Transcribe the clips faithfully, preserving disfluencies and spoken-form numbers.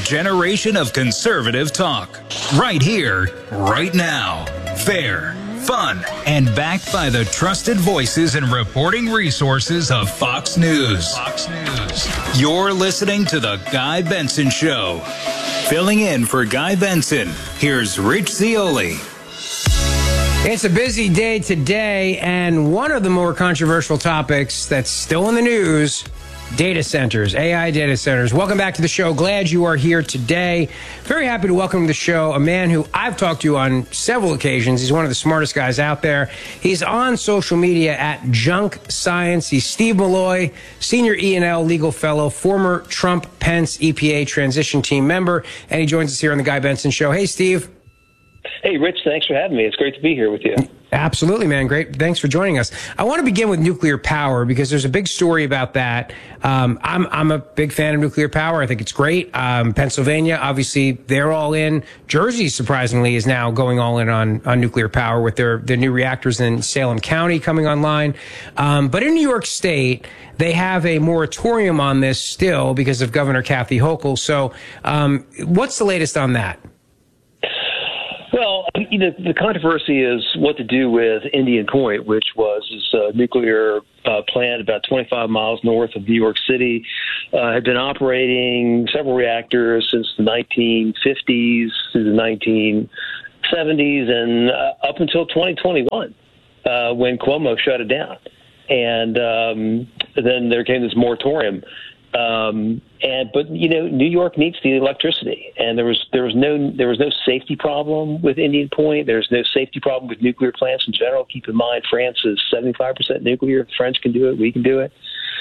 generation of conservative talk. Right here, right now. Fair, fun, and backed by the trusted voices and reporting resources of Fox News. Fox News. You're listening to The Guy Benson Show. Filling in for Guy Benson, here's Rich Zeoli. It's a busy day today, and one of the more controversial topics that's still in the news, data centers, A I data centers. Welcome back to the show. Glad you are here today. Very happy to welcome to the show a man who I've talked to on several occasions. He's one of the smartest guys out there. He's on social media at Junk Science. He's Steve Milloy, Senior E and L Legal Fellow, former Trump-Pence E P A transition team member, and he joins us here on The Guy Benson Show. Hey, Steve. Hey, Rich, thanks for having me. It's great to be here with you. Absolutely, man. Great. Thanks for joining us. I want to begin with nuclear power because there's a big story about that. Um, I'm, I'm a big fan of nuclear power. I think it's great. Um, Pennsylvania, obviously, they're all in. Jersey, surprisingly, is now going all in on, on nuclear power with their, their new reactors in Salem County coming online. Um, but in New York State, they have a moratorium on this still because of Governor Kathy Hochul. So um, what's the latest on that? Well, you know, the controversy is what to do with Indian Point, which was this uh, nuclear uh, plant about twenty-five miles north of New York City. Uh, had been operating several reactors since the nineteen fifties through the nineteen seventies and uh, up until twenty twenty-one uh, when Cuomo shut it down. And um, then there came this moratorium. Um, and, but, you know, New York needs the electricity, and there was, there was no, there was no safety problem with Indian Point. There's no safety problem with nuclear plants in general. Keep in mind, France is seventy-five percent nuclear. The French can do it. We can do it.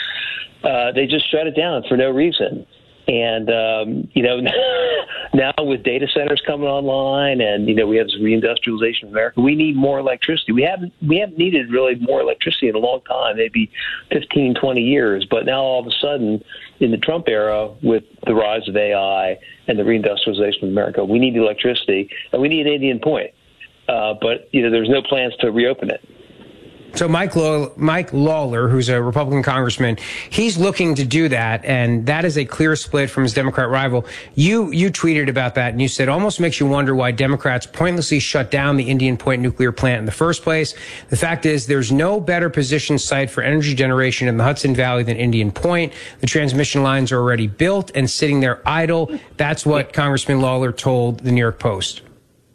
Uh, they just shut it down for no reason. And, um, you know, now with data centers coming online and, you know, we have this reindustrialization of America, we need more electricity. We haven't, we haven't needed really more electricity in a long time, maybe fifteen, twenty years. But now all of a sudden in the Trump era with the rise of A I and the reindustrialization of America, we need electricity and we need Indian Point. Uh, but, you know, there's no plans to reopen it. So Mike Law- Mike Lawler, who's a Republican congressman, he's looking to do that, and that is a clear split from his Democrat rival. You you tweeted about that, and you said, almost makes you wonder why Democrats pointlessly shut down the Indian Point nuclear plant in the first place. The fact is, there's no better positioned site for energy generation in the Hudson Valley than Indian Point. The transmission lines are already built and sitting there idle. That's what Congressman Lawler told the New York Post.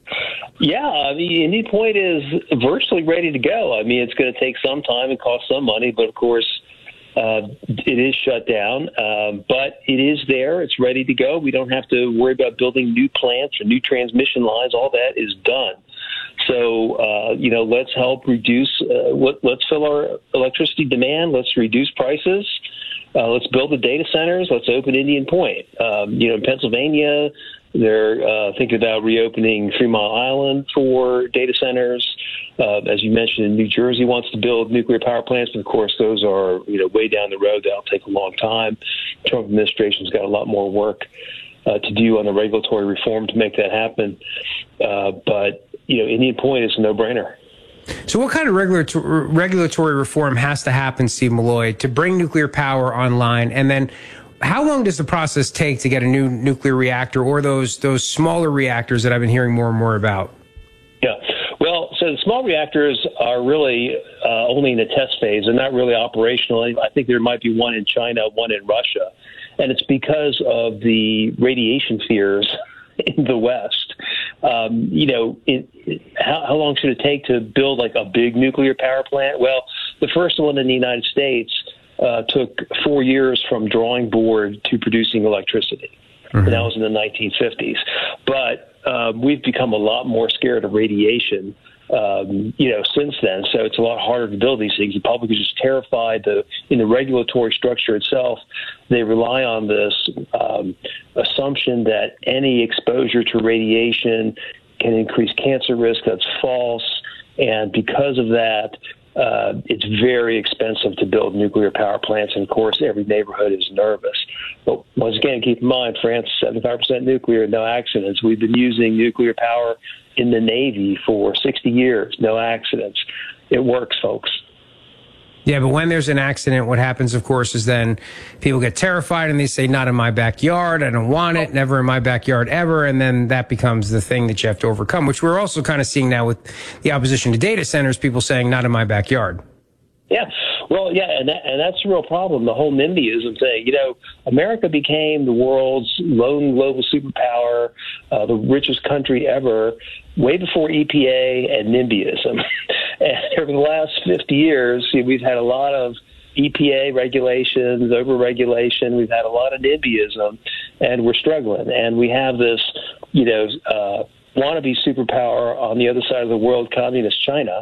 Yeah, I mean, Indian Point is virtually ready to go. I mean, it's going to take some time and cost some money, but of course, uh, it is shut down. Um, but it is there. It's ready to go. We don't have to worry about building new plants or new transmission lines. All that is done. So, uh, you know, let's help reduce, uh, let, let's fill our electricity demand. Let's reduce prices. Uh, let's build the data centers. Let's open Indian Point. Um, you know, in Pennsylvania, they're uh, thinking about reopening Three Mile Island for data centers. Uh, as you mentioned, New Jersey wants to build nuclear power plants, but of course, those are you know way down the road. That'll take a long time. The Trump administration's got a lot more work uh, to do on the regulatory reform to make that happen. Uh, but you know, Indian Point is a no-brainer. So what kind of regulatory regulatory reform has to happen, Steve Milloy, to bring nuclear power online? And then how long does the process take to get a new nuclear reactor or those those smaller reactors that I've been hearing more and more about? Yeah. Well, so the small reactors are really uh, only in the test phase. They're not really operational. I think there might be one in China, one in Russia. And it's because of the radiation fears in the West. Um, you know, it, it, how, how long should it take to build like a big nuclear power plant? Well, the first one in the United States uh, took four years from drawing board to producing electricity. Mm-hmm. And that was in the nineteen fifties. But uh, we've become a lot more scared of radiation, um, you know, since then. So it's a lot harder to build these things. The public is just terrified. The, in the regulatory structure itself, they rely on this um, assumption that any exposure to radiation can increase cancer risk. That's false. And because of that, Uh, it's very expensive to build nuclear power plants, and of course, every neighborhood is nervous. But once again, keep in mind, France, seventy-five percent nuclear, no accidents. We've been using nuclear power in the Navy for sixty years, no accidents. It works, folks. Yeah, but when there's an accident, what happens, of course, is then people get terrified and they say, not in my backyard, I don't want it, never in my backyard ever, and then that becomes the thing that you have to overcome, which we're also kind of seeing now with the opposition to data centers, people saying, not in my backyard. Yeah, well, yeah, and that, and that's the real problem, the whole NIMBYism thing. You know, America became the world's lone global superpower, uh, the richest country ever, way before E P A and NIMBYism. And over the last fifty years, we've had a lot of E P A regulations, over-regulation. We've had a lot of NIMBYism, and we're struggling. And we have this, you know, uh, wannabe superpower on the other side of the world, communist China,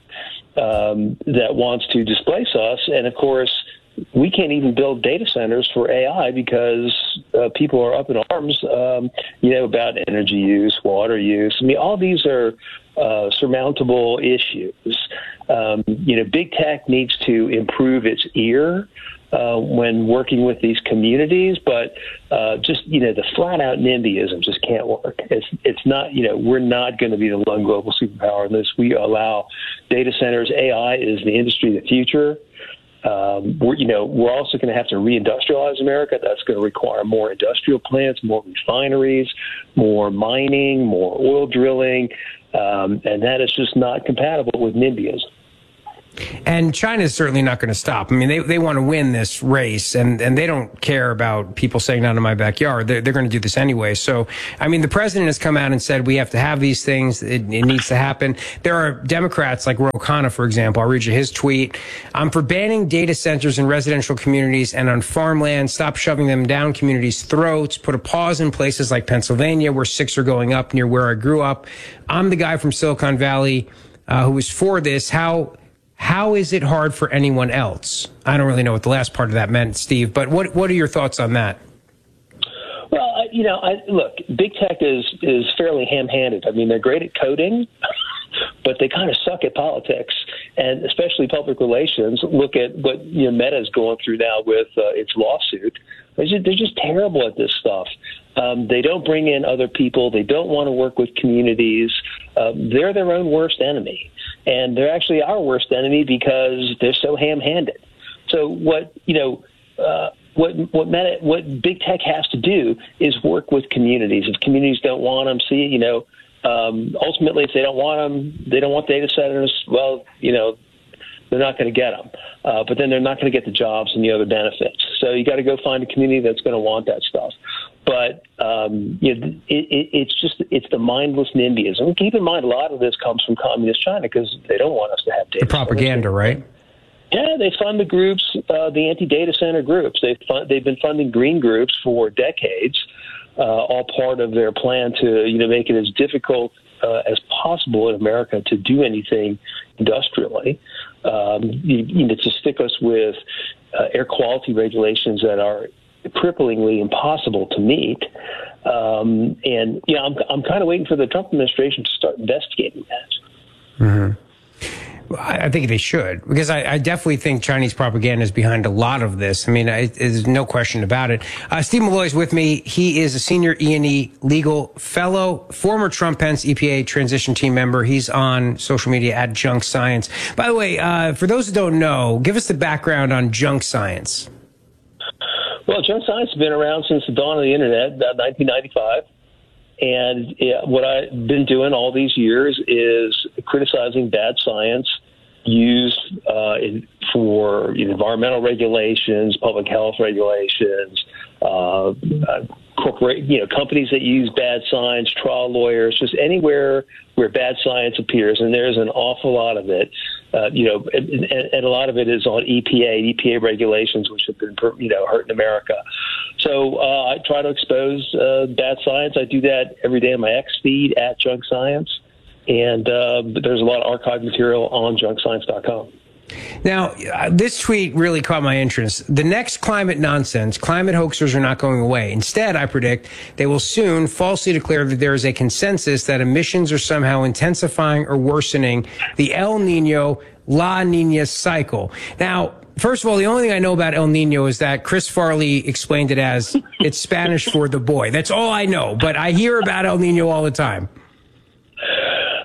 Um, that wants to displace us. And, of course, we can't even build data centers for A I because uh, people are up in arms, um, you know, about energy use, water use. I mean, all these are uh, surmountable issues. Um, you know, big tech needs to improve its ear uh, when working with these communities, but uh, just, you know, the flat-out NIMBYism just can't work. It's it's not, you know, we're not going to be the lone global superpower unless we allow data centers. A I is the industry of the future. Um, we're, you know, we're also going to have to reindustrialize America. That's going to require more industrial plants, more refineries, more mining, more oil drilling, um, and that is just not compatible with NIMBYism. And China's certainly not going to stop. I mean, they, they want to win this race, and, and they don't care about people saying not in my backyard. They're, they're going to do this anyway. So, I mean, the president has come out and said we have to have these things. It, it needs to happen. There are Democrats like Ro Khanna, for example. I'll read you his tweet. I'm for banning data centers in residential communities and on farmland. Stop shoving them down communities' throats. Put a pause in places like Pennsylvania where six are going up near where I grew up. I'm the guy from Silicon Valley uh, who was for this. How... How is it hard for anyone else? I don't really know what the last part of that meant, Steve, but what what are your thoughts on that? Well, I, you know, I, look, big tech is, is fairly ham-handed. I mean, they're great at coding, but they kind of suck at politics, and especially public relations. Look at what, you know, Meta is going through now with uh, its lawsuit. They're just, they're just terrible at this stuff. Um, they don't bring in other people. They don't want to work with communities. Um, they're their own worst enemy. And they're actually our worst enemy because they're so ham-handed. So what, you know, uh, what what Meta, what big tech has to do is work with communities. If communities don't want them, see, you know, um, ultimately, if they don't want them, they don't want data centers, well, you know, they're not going to get them. Uh, but then they're not going to get the jobs and the other benefits. So you got to go find a community that's going to want that stuff. But um, you know, it, it, it's just it's the mindless NIMBYism. And keep in mind, a lot of this comes from communist China because they don't want us to have data. The propaganda, right? Yeah, they fund the groups, uh, the anti-data center groups. They've fun- they've been funding green groups for decades, uh, all part of their plan to you know make it as difficult uh, as possible in America to do anything industrially. Um, you, you know, to stick us with uh, air quality regulations that are cripplingly impossible to meet. Um, and, yeah, I'm, I'm kind of waiting for the Trump administration to start investigating that. Mm-hmm. Well, I think they should, because I, I definitely think Chinese propaganda is behind a lot of this. I mean, I, there's no question about it. Uh, Steve Milloy is with me. He is a senior E and E legal fellow, former Trump Pence E P A transition team member. He's on social media at Junk Science. By the way, uh, for those who don't know, give us the background on Junk Science. Well, junk science has been around since the dawn of the internet, about nineteen ninety-five. And yeah, what I've been doing all these years is criticizing bad science used uh, in, for you know, environmental regulations, public health regulations, uh, uh, corporate, you know, companies that use bad science, trial lawyers, just anywhere where bad science appears, and there's an awful lot of it. Uh, you know, and, and a lot of it is on E P A, E P A regulations, which have been, you know, hurting America. So uh, I try to expose uh, bad science. I do that every day on my X feed at Junk Science, and uh, there's a lot of archive material on junk science dot com. Now, uh, this tweet really caught my interest. The next climate nonsense, climate hoaxers are not going away. Instead, I predict they will soon falsely declare that there is a consensus that emissions are somehow intensifying or worsening the El Nino La Nina cycle. Now, first of all, the only thing I know about El Nino is that Chris Farley explained it as it's Spanish for the boy. That's all I know, but I hear about El Nino all the time. Yeah, so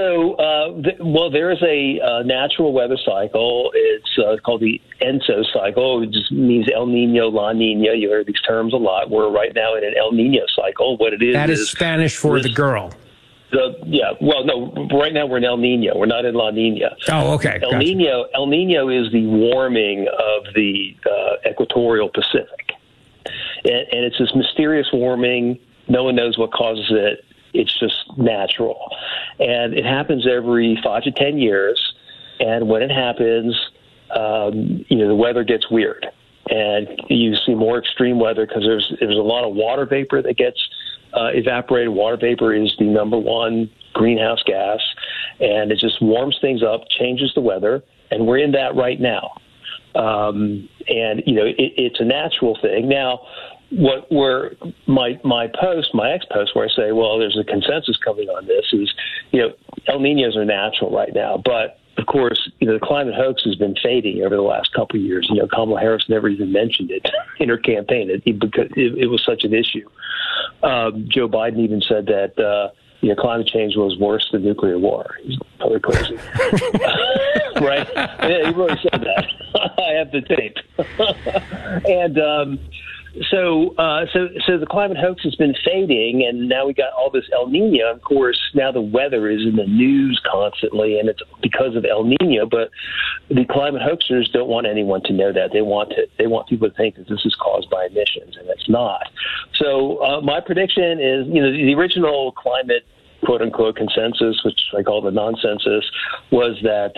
So, uh, th- well, there is a uh, natural weather cycle. It's uh, called the ENSO cycle. It just means El Nino, La Nina. You hear these terms a lot. We're right now in an El Nino cycle. What it is That is, is Spanish for this, the girl. The, yeah, well, no, right now we're in El Nino. We're not in La Nina. Oh, okay. El Gotcha. Nino, El Nino is the warming of the uh, equatorial Pacific. And, and it's this mysterious warming. No one knows what causes it. It's just natural. And it happens every five to ten years. And when it happens, um, you know, the weather gets weird. And you see more extreme weather because there's, there's a lot of water vapor that gets uh, evaporated. Water vapor is the number one greenhouse gas. And it just warms things up, changes the weather. And we're in that right now. Um, and, you know, it, it's a natural thing. Now, what we're my my post, my ex post, where I say, well, there's a consensus coming on this, is, you know, El Ninos are natural right now, but of course, you know, the climate hoax has been fading over the last couple of years. You know, Kamala Harris never even mentioned it in her campaign it, because it, it was such an issue. Um, Joe Biden even said that uh, you know, climate change was worse than nuclear war. He's totally crazy, right? Yeah, he really said that. I have the tape, and. Um, So, uh, so, so the climate hoax has been fading, and now we got all this El Nino. Of course, now the weather is in the news constantly, and it's because of El Nino. But the climate hoaxers don't want anyone to know that. They want to, they want people to think that this is caused by emissions, and it's not. So, uh, my prediction is, you know, the original climate quote unquote consensus, which I call the nonsensus, was that